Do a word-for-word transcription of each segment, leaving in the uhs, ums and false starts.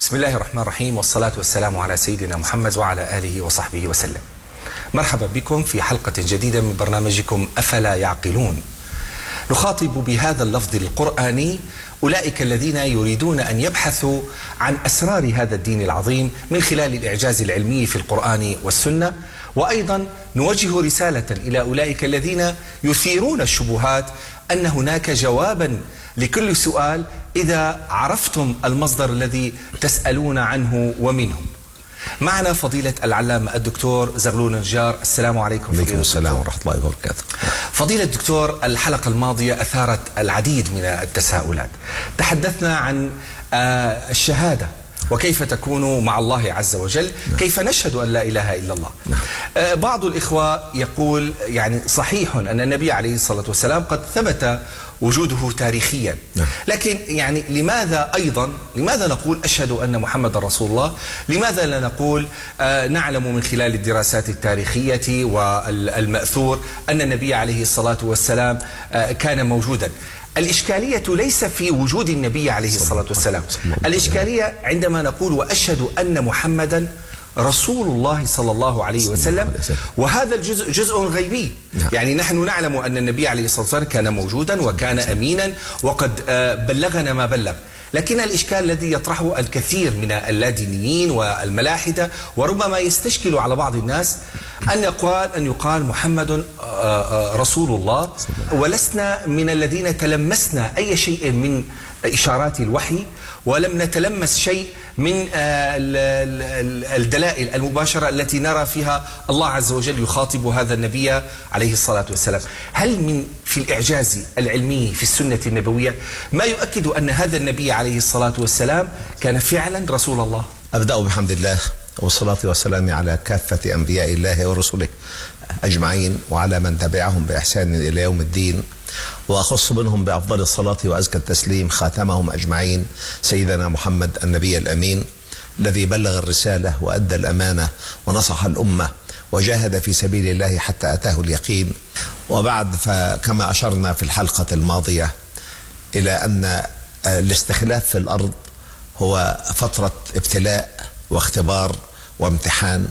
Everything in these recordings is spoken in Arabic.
بسم الله الرحمن الرحيم، والصلاة والسلام على سيدنا محمد وعلى آله وصحبه وسلم. مرحبا بكم في حلقة جديدة من برنامجكم أفلا يعقلون. نخاطب بهذا اللفظ القرآني أولئك الذين يريدون أن يبحثوا عن أسرار هذا الدين العظيم من خلال الإعجاز العلمي في القرآن والسنة، وأيضا نوجه رسالة إلى أولئك الذين يثيرون الشبهات أن هناك جوابا لكل سؤال إذا عرفتم المصدر الذي تسألون عنه ومنه. معنا فضيلة العلامة الدكتور زغلول النجار. السلام عليكم. وعليكم السلام ورحمة الله وبركاته. فضيلة الدكتور، الحلقة الماضية أثارت العديد من التساؤلات. تحدثنا عن الشهادة وكيف تكون مع الله عز وجل، كيف نشهد أن لا إله إلا الله. بعض الإخوة يقول يعني صحيح أن النبي عليه الصلاة والسلام قد ثبت وجوده تاريخيا، لكن يعني لماذا أيضا لماذا نقول أشهد أن محمد رسول الله؟ لماذا لا نقول آه نعلم من خلال الدراسات التاريخية والمأثور أن النبي عليه الصلاة والسلام آه كان موجودا؟ الإشكالية ليس في وجود النبي عليه الصلاة والسلام، الإشكالية عندما نقول وأشهد أن محمدا رسول الله صلى الله عليه وسلم، وهذا الجزء جزء غيبي. يعني نحن نعلم أن النبي عليه الصلاة والسلام كان موجودا وكان أمينا وقد بلغنا ما بلغ، لكن الإشكال الذي يطرحه الكثير من اللادينيين والملاحدة وربما يستشكل على بعض الناس أن يقال أن يقال محمد رسول الله، ولسنا من الذين تلمسنا أي شيء من إشارات الوحي، ولم نتلمس شيء من الدلائل المباشرة التي نرى فيها الله عز وجل يخاطب هذا النبي عليه الصلاة والسلام. هل من في الإعجاز العلمي في السنة النبوية ما يؤكد أن هذا النبي عليه الصلاة والسلام كان فعلا رسول الله؟ أبدأ بحمد الله والصلاة والسلام على كافة أنبياء الله ورسله أجمعين، وعلى من تبعهم بإحسان إلى يوم الدين، وأخص منهم بأفضل الصلاة وأزكى التسليم خاتمهم أجمعين سيدنا محمد النبي الأمين، الذي بلغ الرسالة وأدى الأمانة ونصح الأمة وجاهد في سبيل الله حتى أتاه اليقين. وبعد، فكما أشرنا في الحلقة الماضية إلى أن الاستخلاف في الأرض هو فترة ابتلاء واختبار وامتحان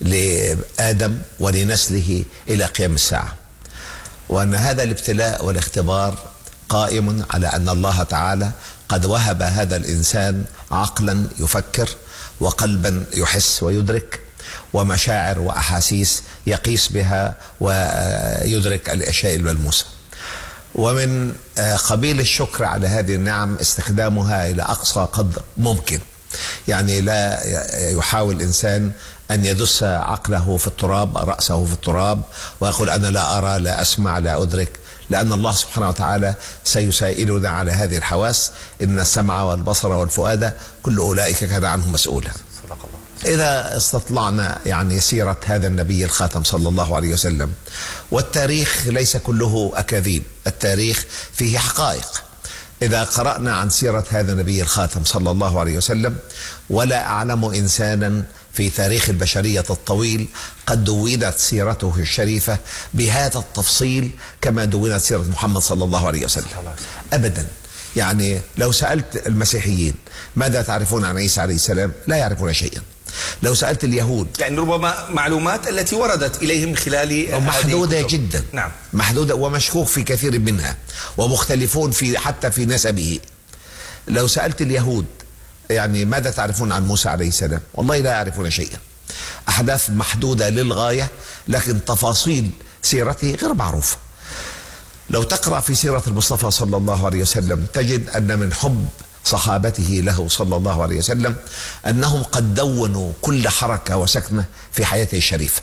لآدم ولنسله إلى قيام الساعة، وأن هذا الابتلاء والاختبار قائم على أن الله تعالى قد وهب هذا الإنسان عقلا يفكر، وقلبا يحس ويدرك، ومشاعر وأحاسيس يقيس بها ويدرك الأشياء الملموسة. ومن قبيل الشكر على هذه النعم استخدامها إلى أقصى قدر ممكن. يعني لا يحاول الإنسان أن يدس عقله في التراب، رأسه في التراب، ويقول أنا لا أرى لا أسمع لا أدرك، لأن الله سبحانه وتعالى سيسائلنا على هذه الحواس. إن السمع والبصر والفؤاد كل أولئك كان عنه مسؤولا. إذا استطلعنا يعني سيرة هذا النبي الخاتم صلى الله عليه وسلم، والتاريخ ليس كله أكاذيب، التاريخ فيه حقائق. إذا قرأنا عن سيرة هذا النبي الخاتم صلى الله عليه وسلم، ولا أعلم إنسانا في تاريخ البشرية الطويل قد دونت سيرته الشريفة بهذا التفصيل كما دونت سيرة محمد صلى الله عليه وسلم أبدا. يعني لو سألت المسيحيين ماذا تعرفون عن عيسى عليه السلام لا يعرفون شيئا. لو سألت اليهود، يعني ربما معلومات التي وردت إليهم من خلال محدودة جدا. نعم، محدودة ومشكوك في كثير منها، ومختلفون في حتى في نسبه. لو سألت اليهود يعني ماذا تعرفون عن موسى عليه السلام، والله لا يعرفون شيئا. أحداث محدودة للغاية، لكن تفاصيل سيرته غير معروفة. لو تقرأ في سيرة المصطفى صلى الله عليه وسلم تجد أن من حب صحابته له صلى الله عليه وسلم أنهم قد دونوا كل حركة وسكنة في حياته الشريفة.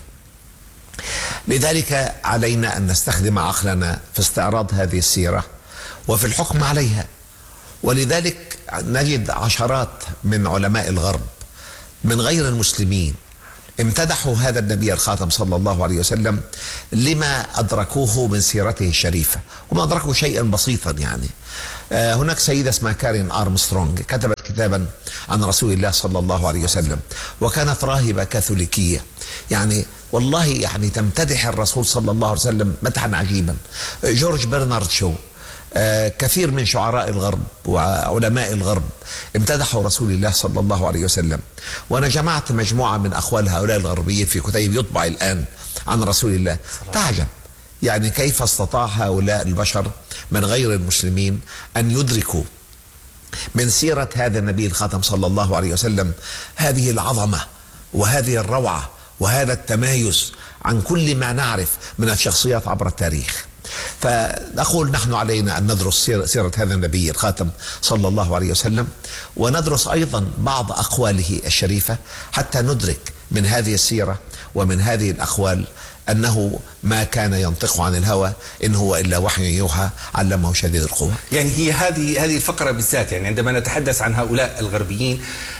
لذلك علينا أن نستخدم عقلنا في استعراض هذه السيرة وفي الحكم عليها. ولذلك نجد عشرات من علماء الغرب من غير المسلمين امتدحوا هذا النبي الخاتم صلى الله عليه وسلم لما أدركوه من سيرته الشريفة، وما أدركوا شيئا بسيطا. يعني هناك سيدة اسمها كارين أرمسترونج كتبت كتابا عن رسول الله صلى الله عليه وسلم، وكانت راهبة كاثوليكية. يعني والله يعني تمتدح الرسول صلى الله عليه وسلم مدحا عجيبا. جورج برنارد شو آه كثير من شعراء الغرب وعلماء الغرب امتدحوا رسول الله صلى الله عليه وسلم، وأنا جمعت مجموعة من أقوال هؤلاء الغربيين في كتيب يطبع الآن عن رسول الله. تعجب يعني كيف استطاع هؤلاء البشر من غير المسلمين أن يدركوا من سيرة هذا النبي الخاتم صلى الله عليه وسلم هذه العظمة وهذه الروعة وهذا التمايز عن كل ما نعرف من الشخصيات عبر التاريخ. فنقول نحن علينا أن ندرس سيرة هذا النبي الخاتم صلى الله عليه وسلم، وندرس أيضا بعض أقواله الشريفة حتى ندرك من هذه السيرة ومن هذه الأقوال أنه ما كان ينطق عن الهوى إن هو إلا وحي يوحى علمه شديد القوى. يعني هي هذه هذه الفقرة بالذات، يعني عندما نتحدث عن هؤلاء الغربيين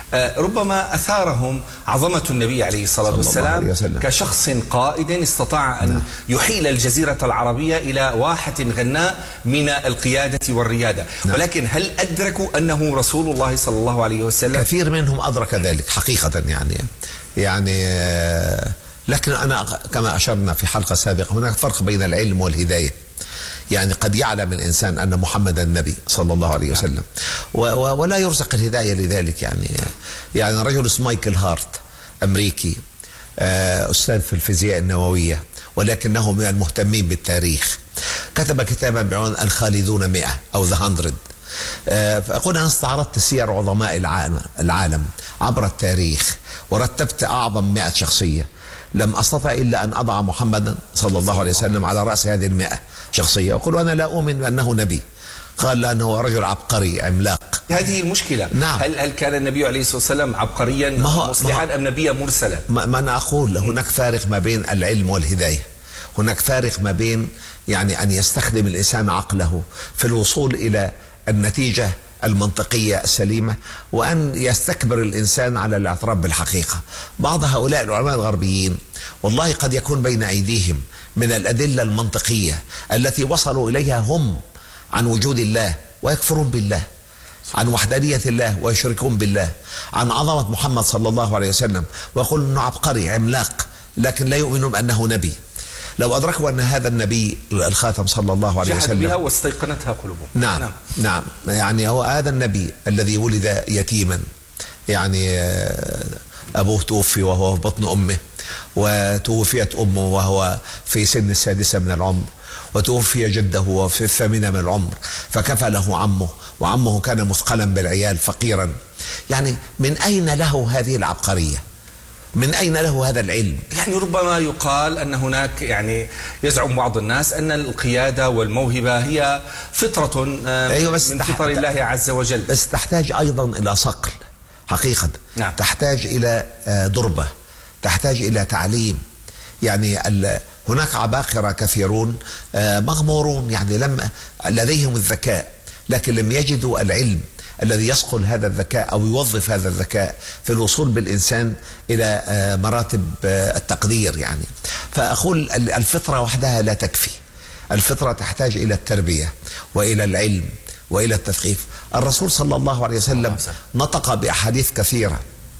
ربما أثارهم عظمة النبي عليه الصلاة والسلام كشخص قائد استطاع أن نعم. يحيل الجزيرة العربية إلى واحة غناء من القيادة والريادة، نعم. ولكن هل أدركوا أنه رسول الله صلى الله عليه وسلم؟ كثير منهم أدرك ذلك حقيقة، يعني يعني لكن أنا كما أشرنا في حلقة سابقة هناك فرق بين العلم والهداية. يعني قد يعلم الإنسان أن محمد النبي صلى الله عليه وسلم ولا يرزق الهداية لذلك. يعني يعني رجل اسمه مايكل هارت أمريكي أستاذ في الفيزياء النووية ولكنه من المهتمين بالتاريخ، كتب كتابا بعنوان الخالدون مئة أو ذا هندرد. فأقول أنا استعرضت سير عظماء العالم, العالم عبر التاريخ ورتبت أعظم مئة شخصية، لم أستطع إلا أن أضع محمدا صلى الله عليه وسلم على رأس هذه المئة شخصية. أقول أنا لا أؤمن بأنه نبي، قال لأنه رجل عبقري عملاق. هذه المشكلة. نعم. هل هل كان النبي عليه الصلاة والسلام عبقريا مصلحا أم نبيا مرسلا؟ ما, ما أنا أقول هناك فارق ما بين العلم والهداية، هناك فارق ما بين يعني أن يستخدم الإنسان عقله في الوصول إلى النتيجة المنطقية السليمة وأن يستكبر الإنسان على الاعتراف بالحقيقة. بعض هؤلاء العلماء الغربيين والله قد يكون بين أيديهم من الأدلة المنطقية التي وصلوا إليها هم عن وجود الله ويكفرون بالله، عن وحدانية الله ويشركون بالله، عن عظمة محمد صلى الله عليه وسلم ويقول أنه عبقري عملاق، لكن لا يؤمنون بأنه نبي. لو أدركوا أن هذا النبي الخاتم صلى الله عليه وسلم جحد بها واستيقنتها قلوبهم. نعم نعم, نعم. يعني هو هذا النبي الذي ولد يتيما، يعني أبوه توفي وهو في بطن أمه، وتوفيت أمه وهو في سن السادسة من العمر، وتوفي جده وهو في الثامنة من العمر، فكفله عمه، وعمه كان مثقلا بالعيال فقيرا. يعني من أين له هذه العبقرية؟ من أين له هذا العلم؟ يعني ربما يقال أن هناك، يعني يزعم بعض الناس أن القيادة والموهبة هي فطرة أيوة بس من فطر الله عز وجل، بس تحتاج أيضا إلى صقل حقيقة. نعم. تحتاج إلى ضربة، تحتاج إلى تعليم. يعني هناك عباقرة كثيرون مغمورون، يعني لم لديهم الذكاء لكن لم يجدوا العلم الذي يصقل هذا الذكاء أو يوظف هذا الذكاء في الوصول بالإنسان إلى مراتب التقدير. يعني فأقول الفطرة وحدها لا تكفي، الفطرة تحتاج إلى التربية وإلى العلم وإلى التثقيف. الرسول صلى الله عليه وسلم نطق بأحاديث كثيرة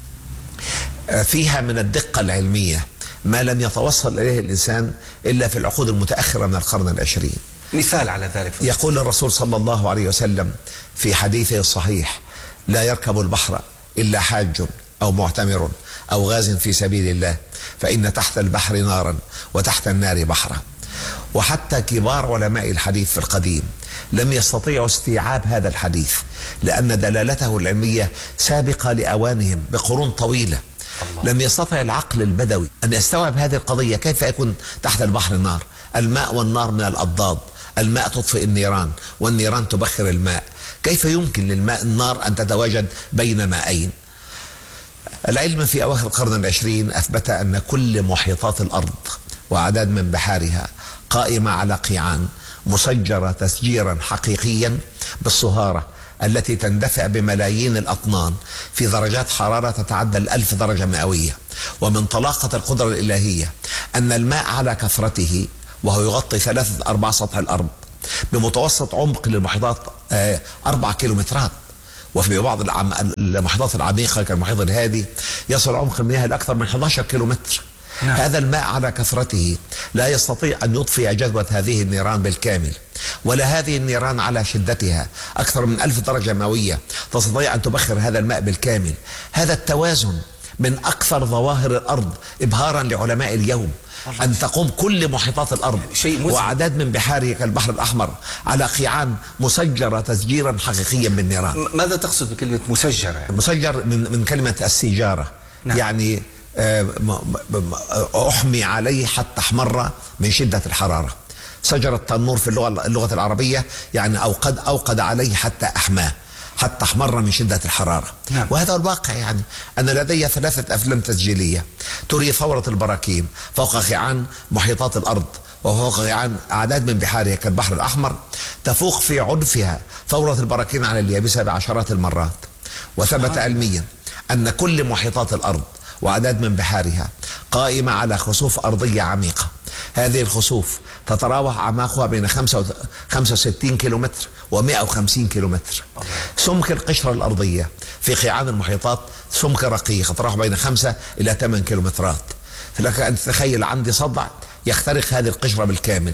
فيها من الدقة العلمية ما لم يتوصل إليه الإنسان إلا في العقود المتأخرة من القرن العشرين. مثال على ذلك يقول الرسول صلى الله عليه وسلم في حديثه الصحيح: لا يركب البحر إلا حاج أو معتمر أو غاز في سبيل الله، فإن تحت البحر نارا وتحت النار بحرا. وحتى كبار علماء الحديث في القديم لم يستطيعوا استيعاب هذا الحديث لأن دلالته العلمية سابقة لأوانهم بقرون طويلة. الله. لم يستطع العقل البدوي أن يستوعب هذه القضية. كيف يكون تحت البحر نار؟ الماء والنار من الأضداد، الماء تطفئ النيران والنيران تبخر الماء، كيف يمكن للماء النار أن تتواجد بين ماءين؟ العلم في أواخر القرن العشرين أثبت أن كل محيطات الأرض وعدد من بحارها قائمة على قيعان مسجرة تسجيرا حقيقيا بالصهارة التي تندفع بملايين الأطنان في درجات حرارة تتعدى الألف درجة مئوية. ومن طلاقة القدرة الإلهية أن الماء على كثرته وهو يغطي ثلاثة أرباع سطح الأرض بمتوسط عمق للمحيطات أربع كيلومترات، وفي بعض المحيطات العميقة كالمحيط الهادي يصل عمق المياه لأكثر من أحد عشر كيلومتر. نعم. هذا الماء على كثرته لا يستطيع أن يطفئ جذوة هذه النيران بالكامل، ولا هذه النيران على شدتها أكثر من ألف درجة مئوية تستطيع أن تبخر هذا الماء بالكامل. هذا التوازن من أكثر ظواهر الأرض إبهارا لعلماء اليوم، أن تقوم كل محيطات الأرض وأعداد من بحاره كالبحر الأحمر على قيعان مسجرة تسجيرا حقيقيا بالنيران. ماذا تقصد بكلمة مسجرة؟ مسجر من, من كلمة السجارة. نعم. يعني أحمي عليه حتى احمر من شدة الحرارة. سجر التنور في اللغة, اللغة العربية يعني أوقد, أوقد عليه حتى أحماه، حتى احمر من شدة الحرارة. نعم. وهذا الواقع. يعني أنا لدي ثلاثة أفلام تسجيلية تري ثورة البراكين فوق قيعان محيطات الأرض وفوق قيعان أعداد من بحارها كالبحر الأحمر، تفوق في عنفها ثورة البراكين على اليابسة بعشرات المرات. وثبت علميا أن كل محيطات الأرض وأعداد من بحارها قائمة على خسوف أرضية عميقة. هذه الخسوف تتراوح أعماقها بين خمسة وستين كيلومتر ومئة وخمسين كيلومتر. سمك القشرة الأرضية في قيعان المحيطات سمك رقيق يتراوح بين خمسة إلى ثمانية كيلومترات. فلك أن تتخيل عندي صدع يخترق هذه القشرة بالكامل،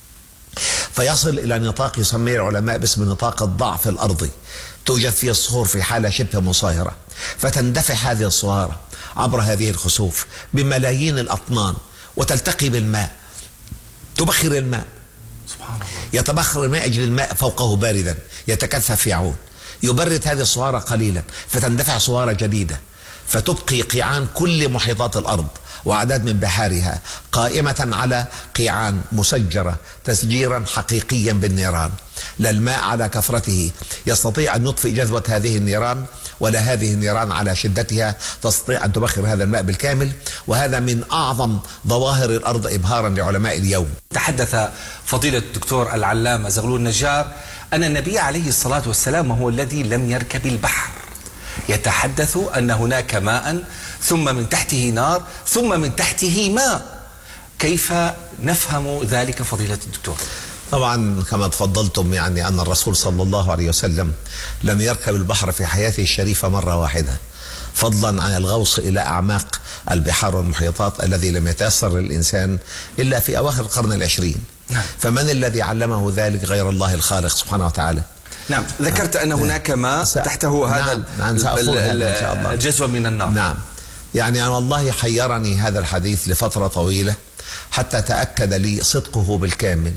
فيصل إلى نطاق يسميه العلماء باسم نطاق الضعف الأرضي. توجد فيه الصخور في حالة شبه مصاهرة، فتندفع هذه الصهارة عبر هذه الخسوف بملايين الأطنان وتلتقي بالماء، تبخر الماء. سبحان الله. يتبخر الماء أجل الماء فوقه باردا يتكثف يعود، يبرد هذه الصهارة قليلا فتندفع صهارة جديدة، فتبقي قيعان كل محيطات الأرض وأعداد من بحارها قائمة على قيعان مسجرة تسجيرا حقيقيا بالنيران. لا الماء على كثرته يستطيع أن يطفئ جذوة هذه النيران، ولا هذه النيران على شدتها تستطيع أن تبخر هذا الماء بالكامل. وهذا من أعظم ظواهر الأرض إبهارا لعلماء اليوم. تحدث فضيلة الدكتور العلامة زغلول نجار أن النبي عليه الصلاة والسلام هو الذي لم يركب البحر، يتحدث أن هناك ماء ثم من تحته نار ثم من تحته ماء. كيف نفهم ذلك فضيلة الدكتور؟ طبعا كما تفضلتم يعني أن الرسول صلى الله عليه وسلم لم يركب البحر في حياته الشريفة مرة واحدة، فضلا عن الغوص إلى أعماق البحار والمحيطات الذي لم يتيسر للإنسان إلا في أواخر القرن العشرين. فمن الذي علمه ذلك غير الله الخالق سبحانه وتعالى؟ نعم. ذكرت أن هناك ماء تحته هذا نعم. نعم. الجزوة من النار. نعم. يعني أنا والله حيرني هذا الحديث لفترة طويلة حتى تأكد لي صدقه بالكامل.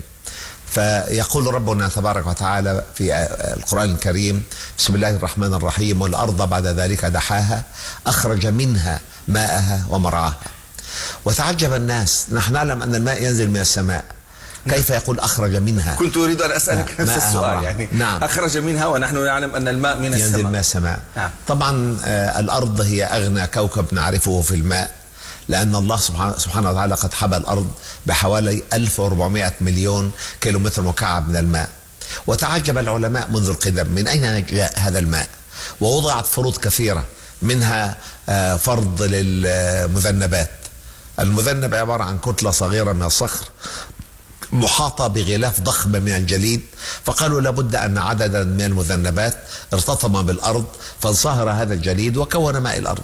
فيقول ربنا تبارك وتعالى في القرآن الكريم: بسم الله الرحمن الرحيم، والأرض بعد ذلك دحاها أخرج منها ماءها ومرعاها. وتعجب الناس، نحن نعلم أن الماء ينزل من السماء، كيف يقول أخرج منها؟ كنت أريد أن أسألك نفس السؤال. يعني نعم. أخرج منها ونحن نعلم أن الماء من السماء، ينزل من السماء. نعم. طبعا آه الأرض هي أغنى كوكب نعرفه في الماء، لأن الله سبحانه, سبحانه وتعالى قد حبى الأرض بحوالي ألف وأربعمائة مليون كيلومتر مكعب من الماء. وتعجب العلماء منذ القدم من أين جاء هذا الماء، ووضعت فروض كثيرة، منها آه فرض للمذنبات. المذنب عبارة عن كتلة صغيرة من الصخر محاطة بغلاف ضخم من الجليد، فقالوا لابد أن عددا من المذنبات ارتطم بالأرض فانصهر هذا الجليد وكون ماء الأرض.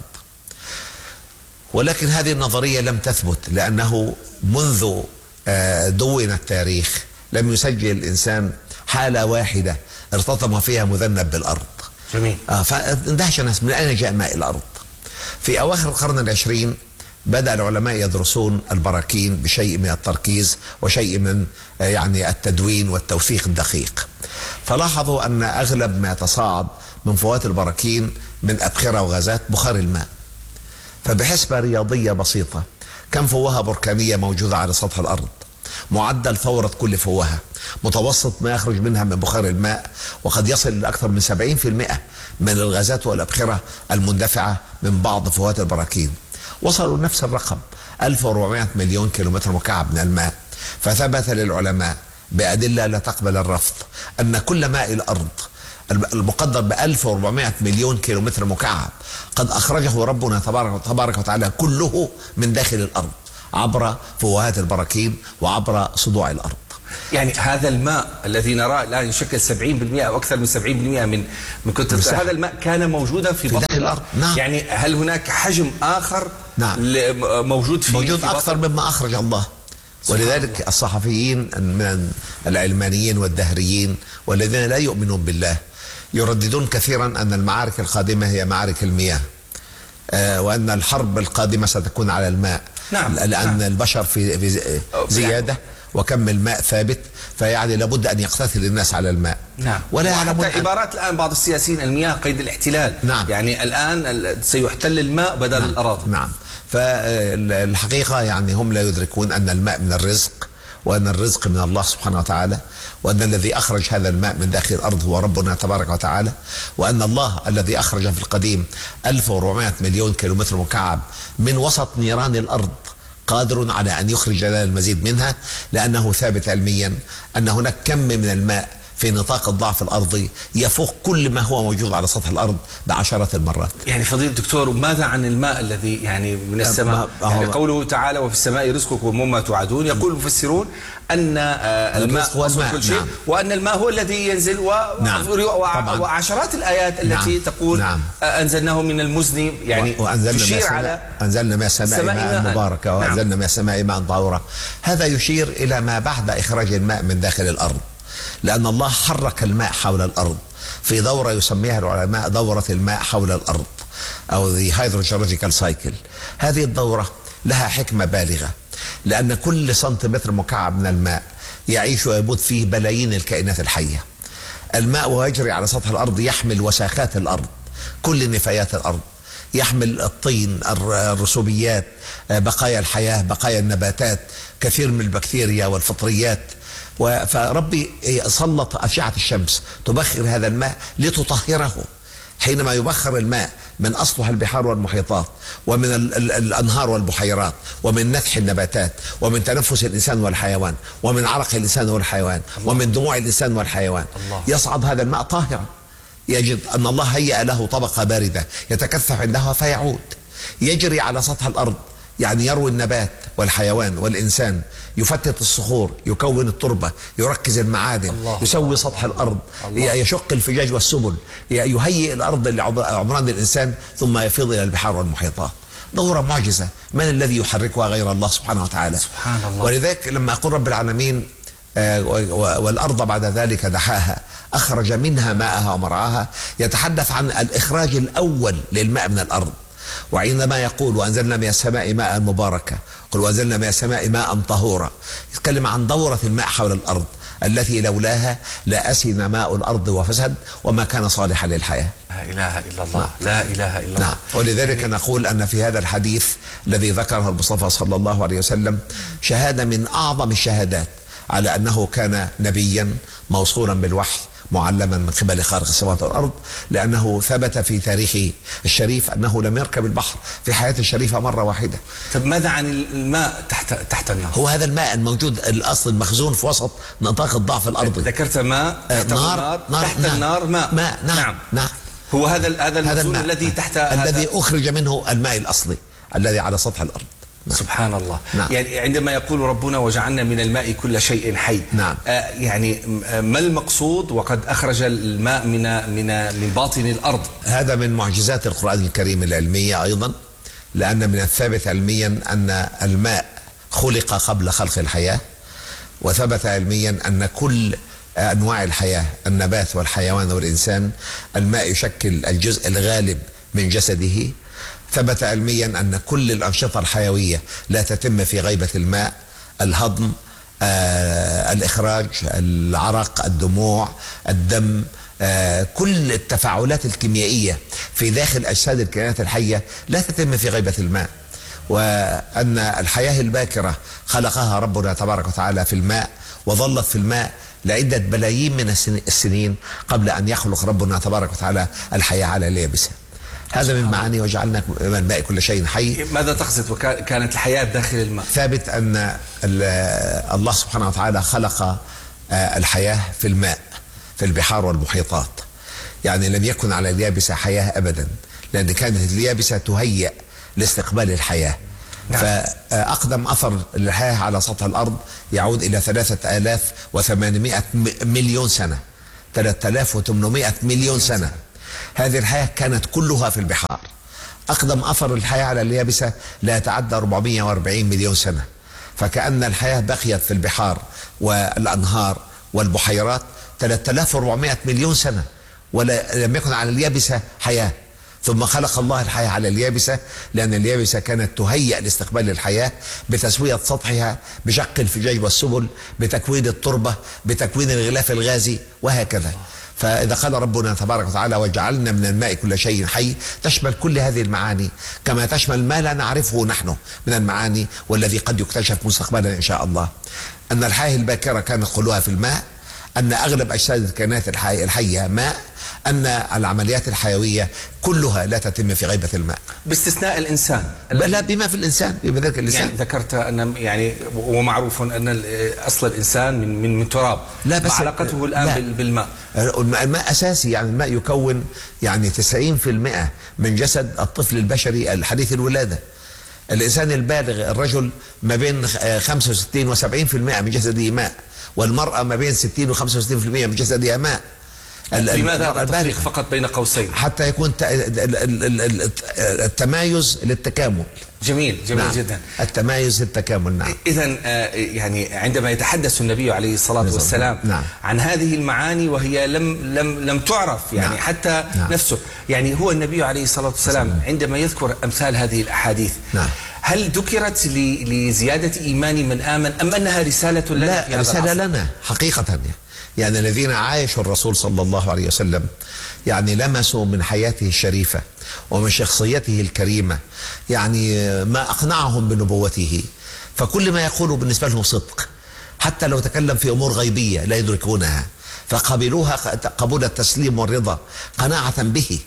ولكن هذه النظرية لم تثبت، لأنه منذ دون التاريخ لم يسجل الإنسان حالة واحدة ارتطم فيها مذنب بالأرض. جميل. فاندهش الناس من أين جاء ماء الأرض. في أواخر القرن العشرين بدأ العلماء يدرسون البراكين بشيء من التركيز وشيء من يعني التدوين والتوثيق الدقيق، فلاحظوا أن أغلب ما يتصاعد من فوات البراكين من أبخرة وغازات بخار الماء. فبحسبة رياضية بسيطة، كم فوهة بركانية موجودة على سطح الأرض، معدل فورة كل فوهة، متوسط ما يخرج منها من بخار الماء، وقد يصل لأكثر من سبعين بالمئة من الغازات والأبخرة المندفعة من بعض فوهات البراكين. وصلوا نفس الرقم ألف وأربعمائة مليون كيلومتر مكعب من الماء. فثبت للعلماء بأدلة لا تقبل الرفض أن كل ماء الأرض المقدر ب ألف وأربعمائة مليون كيلومتر مكعب قد أخرجه ربنا تبارك, تبارك وتعالى كله من داخل الأرض عبر فوهات البراكين وعبر صدوع الأرض. يعني هذا الماء الذي نراه الآن يشكل سبعين بالمئة أو أكثر من سبعين بالمئة من من كتلة هذا الماء كان موجودا في بطن الأرض. نعم. يعني هل هناك حجم آخر نعم. موجود في موجود في أكثر مما أخرج الله. ولذلك الصحفيين من العلمانيين والدهريين والذين لا يؤمنون بالله يرددون كثيرا أن المعارك القادمة هي معارك المياه، آه وأن الحرب القادمة ستكون على الماء. نعم. لأن نعم. البشر في في زيادة وكم الماء ثابت، فيعني لابد أن يقتتل الناس على الماء. نعم. ولا يعلمون حتى عبارات الآن بعض السياسيين المياه قيد الاحتلال. نعم. يعني الآن سيحتل الماء بدل نعم. الأراضي. نعم. فالحقيقة يعني هم لا يدركون أن الماء من الرزق، وأن الرزق من الله سبحانه وتعالى، وأن الذي أخرج هذا الماء من داخل الأرض هو ربنا تبارك وتعالى، وأن الله الذي أخرج في القديم ألف وأربعمائة مليون كيلومتر مكعب من وسط نيران الأرض قادر على أن يخرج لنا المزيد منها، لأنه ثابت علميا أن هناك كم من الماء في نطاق الضعف الأرضي يفوق كل ما هو موجود على سطح الأرض بعشرات المرات. يعني فضيلة الدكتور، ماذا عن الماء الذي يعني من السماء؟ يعني قوله تعالى وفي السماء رزقكم وما توعدون، يقول المفسرون أن الماء هو كل شيء. نعم. وأن الماء هو الذي ينزل و... نعم. وعشرات الآيات التي نعم. تقول نعم. أنزلناه من المزن، يعني تشير على أنزلنا من السماء ماء مباركة وأنزلنا نعم. من السماء ماء طهورا. هذا يشير إلى ما بعد إخراج الماء من داخل الأرض، لأن الله حرك الماء حول الأرض في دورة يسميها العلماء دورة الماء حول الأرض أو the hydrogeological cycle. هذه الدورة لها حكمة بالغة، لأن كل سنتيمتر مكعب من الماء يعيش ويموت فيه بلايين الكائنات الحية. الماء وهو يجري على سطح الأرض يحمل وساخات الأرض، كل نفايات الأرض، يحمل الطين، الرسوبيات، بقايا الحياة، بقايا النباتات، كثير من البكتيريا والفطريات. فربي سلط أشعة الشمس تبخر هذا الماء لتطهره. حينما يبخر الماء من أسطح البحار والمحيطات ومن ال ال الأنهار والبحيرات ومن نتح النباتات ومن تنفس الإنسان والحيوان ومن عرق الإنسان والحيوان ومن دموع الإنسان والحيوان، يصعد هذا الماء طاهرا. يجد أن الله هيأ له طبقة باردة يتكثف عندها فيعود يجري على سطح الأرض، يعني يروي النبات والحيوان والإنسان، يفتت الصخور، يكون التربة، يركز المعادن، الله يسوي الله سطح الأرض، الله يشق الفجاج والسبل، يهيئ الأرض لعمران الإنسان، ثم يفيض إلى البحار والمحيطات. دورة معجزة، من الذي يحركها غير الله سبحانه وتعالى؟ سبحان الله. ولذلك لما يقول رب العالمين والأرض بعد ذلك دحاها أخرج منها ماءها ومرعاها، يتحدث عن الإخراج الأول للماء من الأرض. وعندما يقول وأنزلنا من السماء ماء مباركا، قل وأنزلنا من السماء ماء طهورا، يتكلم عن دورة الماء حول الأرض التي لولاها لأسن ماء الأرض وفسد وما كان صالحا للحياة. لا إله إلا الله. لا إله إلا الله. نعم. ولذلك نقول أن في هذا الحديث الذي ذكره المصطفى صلى الله عليه وسلم شهادة من أعظم الشهادات على أنه كان نبيا موصولا بالوحي معلما من قبل خالق السماوات والأرض، لأنه ثبت في تاريخه الشريف أنه لم يركب البحر في حياته الشريفة مرة واحدة. طب ماذا عن الماء تحت تحت النار؟ هو هذا الماء الموجود الأصل المخزون في وسط نطاق الضعف الأرضي. ذكرت ماء تحت نار النار، نار تحت نار النار ماء ماء نعم نعم, نعم. هو هذا هذا المخزون الذي تحت الذي أخرج منه الماء الأصلي الذي على سطح الأرض. نعم. سبحان الله. نعم. يعني عندما يقول ربنا وجعلنا من الماء كل شيء حي، نعم. آه يعني ما المقصود وقد أخرج الماء من من من باطن الأرض؟ هذا من معجزات القرآن الكريم العلمية أيضا، لأن من الثابت علميا أن الماء خلق قبل خلق الحياة، وثبت علميا أن كل أنواع الحياة النبات والحيوان والإنسان الماء يشكل الجزء الغالب من جسده. ثبت علميا أن كل الأنشطة الحيوية لا تتم في غيبة الماء، الهضم، آه، الإخراج، العرق، الدموع، الدم، آه، كل التفاعلات الكيميائية في داخل أجساد الكائنات الحية لا تتم في غيبة الماء. وأن الحياة الباكرة خلقها ربنا تبارك وتعالى في الماء، وظلت في الماء لعدة بلايين من السنين قبل أن يخلق ربنا تبارك وتعالى الحياة على اليابسة. هذا من معاني وجعلنا من الماء كل شيء حي. ماذا تقصد وكانت الحياة داخل الماء؟ ثابت أن الله سبحانه وتعالى خلق الحياة في الماء في البحار والمحيطات، يعني لم يكن على اليابسة حياة أبدا، لأن كانت اليابسة تهيأ لاستقبال الحياة. نعم. فأقدم أثر للحياة على سطح الأرض يعود إلى ثلاثة آلاف وثمانمائة مليون سنة، ثلاثة آلاف وثمانمائة مليون سنة. هذه الحياة كانت كلها في البحار، أقدم أثر الحياة على اليابسة لا يتعدى أربعمائة وأربعين مليون سنة، فكأن الحياة بقيت في البحار والأنهار والبحيرات ثلاثة آلاف وأربعمائة مليون سنة، ولم يكن على اليابسة حياة. ثم خلق الله الحياة على اليابسة، لأن اليابسة كانت تهيأ لاستقبال الحياة بتسوية سطحها، بشق الفجاج والسبل، بتكوين التربة، بتكوين الغلاف الغازي، وهكذا. فإذا قال ربنا تبارك وتعالى وجعلنا من الماء كل شيء حي، تشمل كل هذه المعاني، كما تشمل ما لا نعرفه نحن من المعاني والذي قد يكتشف مستقبلا إن شاء الله. أن الحياة الباكرة كانت قلوها في الماء، أن أغلب أجساد الكائنات الحية ماء، أن العمليات الحيوية كلها لا تتم في غيبة الماء باستثناء الإنسان. لا، بما في الإنسان، بما ذلك الإنسان. يعني ذكرت أن يعني ومعروف أن أصل الإنسان من من من تراب، لا بس علاقته الآن لا بالماء. الماء أساسي، يعني الماء يكون يعني تسعين بالمئة من جسد الطفل البشري الحديث الولادة. الإنسان البالغ الرجل ما بين خمسة وستين وسبعين بالمئة من جسده ماء، والمرأة ما بين ستين وخمسة وستين بالمئة من جسدها ماء. لماذا التفريق فقط بين قوسين؟ حتى يكون التمايز للتكامل. جميل جميل نعم. جدا التمايز للتكامل. نعم. إذا يعني عندما يتحدث النبي عليه الصلاة والسلام نعم. عن هذه المعاني وهي لم لم لم تعرف يعني نعم. حتى نعم. نفسه، يعني هو النبي عليه الصلاة والسلام نعم. عندما يذكر أمثال هذه الأحاديث نعم. هل ذكرت لزيادة إيمان من آمن أم أنها رسالة لنا؟ لا، رسالة لنا حقيقة. يعني الذين عايشوا الرسول صلى الله عليه وسلم يعني لمسوا من حياته الشريفة ومن شخصيته الكريمة يعني ما أقنعهم بنبوته، فكل ما يقوله بالنسبة لهم صدق، حتى لو تكلم في أمور غيبية لا يدركونها فقبلوها قبول التسليم والرضا قناعة به.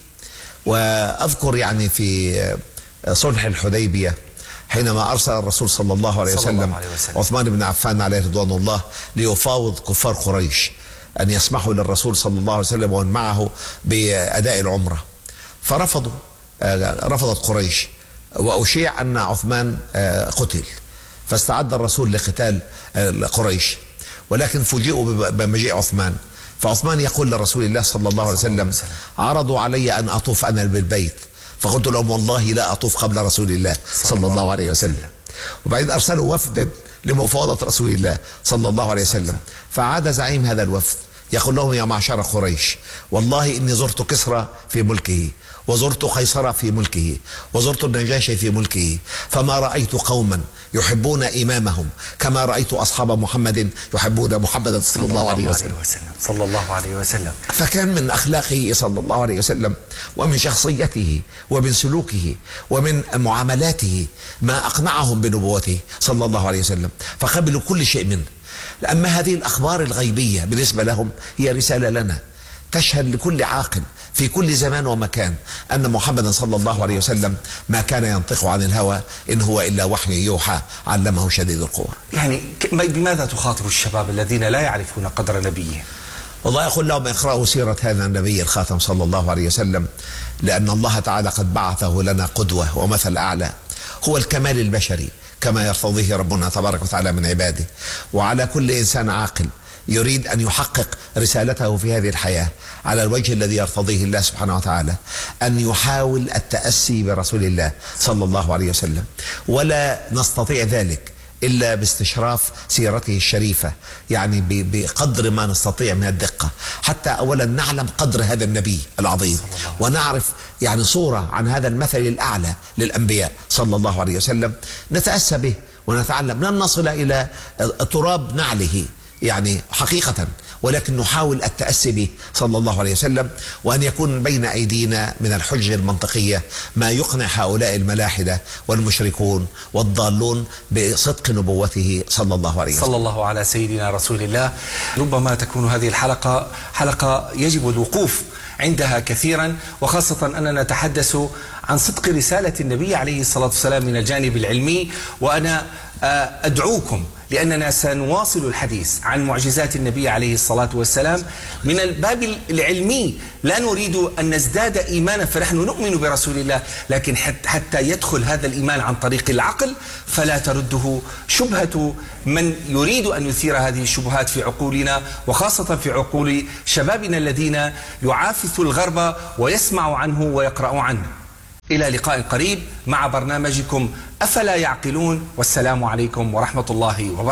وأذكر يعني في صلح الحديبية حينما أرسل الرسول صلى الله عليه وسلم, الله عليه وسلم عثمان بن عفان عليه رضوان الله ليفاوض كفار قريش أن يسمحوا للرسول صلى الله عليه وسلم ومن معه بأداء العمرة، فرفضوا رفضت قريش، وأشيع أن عثمان قتل، فاستعد الرسول لقتال قريش، ولكن فوجئوا بمجيء عثمان. فعثمان يقول لرسول الله صلى الله عليه وسلم عرضوا علي أن أطوف أنا بالبيت، فقلت لهم والله لا أطوف قبل رسول الله صلى الله عليه وسلم. وبعدين أرسلوا وفدا لمفاوضة رسول الله صلى الله عليه وسلم، فعاد زعيم هذا الوفد يقول لهم يا معشر قريش والله إني زرت كسرى في ملكه، وزرت قيصر في ملكه، وزرت النجاشي في ملكه، فما رأيت قوما يحبون إمامهم كما رأيت أصحاب محمد يحبون محمدا صلى الله عليه وسلم صلى الله عليه وسلم. فكان من أخلاقه صلى الله عليه وسلم ومن شخصيته ومن سلوكه ومن معاملاته ما أقنعهم بنبوته صلى الله عليه وسلم، فقبلوا كل شيء منه. أما هذه الأخبار الغيبية بالنسبة لهم هي رسالة لنا تشهد لكل عاقل في كل زمان ومكان أن محمدا صلى الله عليه وسلم ما كان ينطق عن الهوى إن هو إلا وحي يوحى علمه شديد القوى. يعني بماذا تخاطب الشباب الذين لا يعرفون قدر نبيه؟ والله يقول لهم اقرأوا سيرة هذا النبي الخاتم صلى الله عليه وسلم، لأن الله تعالى قد بعثه لنا قدوة ومثل أعلى، هو الكمال البشري كما يرتضيه ربنا تبارك وتعالى من عباده. وعلى كل إنسان عاقل يريد أن يحقق رسالته في هذه الحياة على الوجه الذي يرتضيه الله سبحانه وتعالى أن يحاول التأسي برسول الله صلى الله عليه وسلم، ولا نستطيع ذلك إلا باستشراف سيرته الشريفة، يعني بقدر ما نستطيع من الدقة، حتى أولا نعلم قدر هذا النبي العظيم ونعرف يعني صورة عن هذا المثل الأعلى للأنبياء صلى الله عليه وسلم، نتأسى به ونتعلم، لن نصل إلى تراب نعله يعني حقيقة، ولكن نحاول التأسي به صلى الله عليه وسلم، وأن يكون بين أيدينا من الحجة المنطقية ما يقنع هؤلاء الملاحدة والمشركون والضالون بصدق نبوته صلى الله عليه وسلم. صلى الله على سيدنا رسول الله. ربما تكون هذه الحلقة حلقة يجب الوقوف عندها كثيرا، وخاصة أننا نتحدث عن صدق رسالة النبي عليه الصلاة والسلام من الجانب العلمي. وأنا أدعوكم لأننا سنواصل الحديث عن معجزات النبي عليه الصلاة والسلام من الباب العلمي، لا نريد أن نزداد إيمانا، فنحن نؤمن برسول الله، لكن حتى يدخل هذا الإيمان عن طريق العقل فلا ترده شبهة من يريد أن يثير هذه الشبهات في عقولنا، وخاصة في عقول شبابنا الذين يعافث الغرب ويسمع عنه ويقرأ عنه. إلى لقاء قريب مع برنامجكم أفلا يعقلون، والسلام عليكم ورحمة الله وبركاته.